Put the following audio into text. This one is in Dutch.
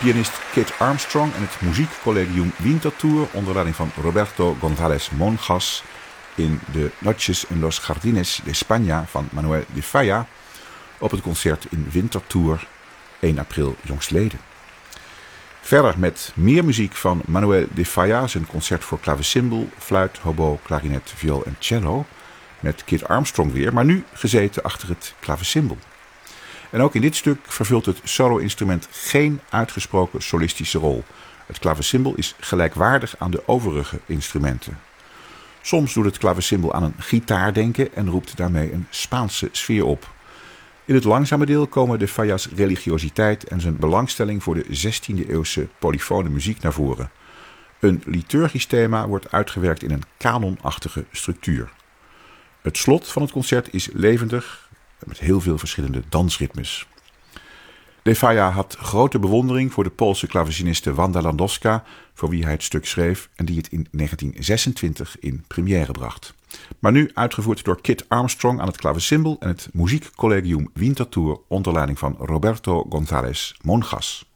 Pianist Kit Armstrong en het muziekcollegium Winterthur onder leiding van Roberto González Monjas in de Noches en los Jardines de España van Manuel de Falla op het concert in Winterthur 1 april jongstleden. Verder met meer muziek van Manuel de Falla, zijn concert voor klavecimbal, fluit, hobo, klarinet, viool en cello, met Kit Armstrong weer, maar nu gezeten achter het klavecimbal. En ook in dit stuk vervult het solo-instrument geen uitgesproken solistische rol. Het klavecimbal is gelijkwaardig aan de overige instrumenten. Soms doet het klavecimbal aan een gitaar denken en roept daarmee een Spaanse sfeer op. In het langzame deel komen de Falla's religiositeit en zijn belangstelling voor de 16e-eeuwse polyfone muziek naar voren. Een liturgisch thema wordt uitgewerkt in een kanonachtige structuur. Het slot van het concert is levendig, met heel veel verschillende dansritmes. De Falla had grote bewondering voor de Poolse klaveciniste Wanda Landowska, voor wie hij het stuk schreef en die het in 1926 in première bracht. Maar nu uitgevoerd door Kit Armstrong aan het klavecimbal en het muziekcollegium Winterthur onder leiding van Roberto González Monjas.